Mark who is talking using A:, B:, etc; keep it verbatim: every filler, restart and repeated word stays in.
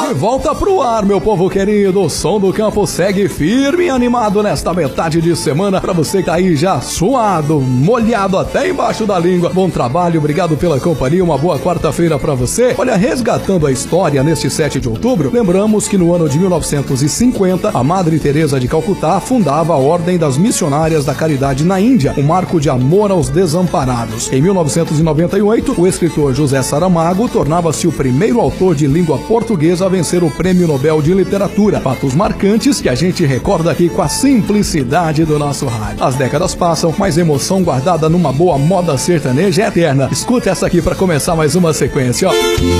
A: Nós volta pro ar, meu povo querido. O som do campo segue firme e animado nesta metade de semana. Pra você que tá aí já suado, molhado até embaixo da língua. Bom trabalho, obrigado pela companhia. Uma boa quarta-feira pra você. Olha, resgatando a história neste sete de outubro, lembramos que no ano de mil novecentos e cinquenta, a Madre Teresa de Calcutá fundava a Ordem das Missionárias da Caridade na Índia, um marco de amor aos desamparados. Em mil novecentos e noventa e oito, o escritor José Saramago tornava-se o primeiro autor de língua portuguesa a vencer o Prêmio Nobel de Literatura. Fatos marcantes que a gente recorda aqui com a simplicidade do nosso rádio. As décadas passam, mas emoção guardada numa boa moda sertaneja é eterna. Escuta essa aqui para começar mais uma sequência, ó.